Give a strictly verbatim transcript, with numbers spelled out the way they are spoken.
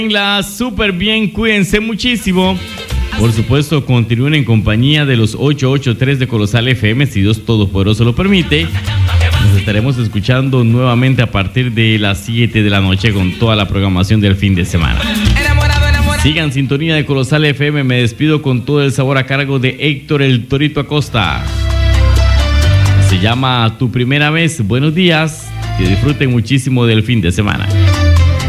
La súper bien, cuídense muchísimo. Por supuesto, continúen en compañía de los ochocientos ochenta y tres de Colosal F M, si Dios Todopoderoso lo permite. Nos estaremos escuchando nuevamente a partir de las siete de la noche con toda la programación del fin de semana. Sigan en sintonía de Colosal F M. Me despido con todo el sabor a cargo de Héctor el Torito Acosta. Se llama Tu Primera Vez. Buenos días. Que disfruten muchísimo del fin de semana.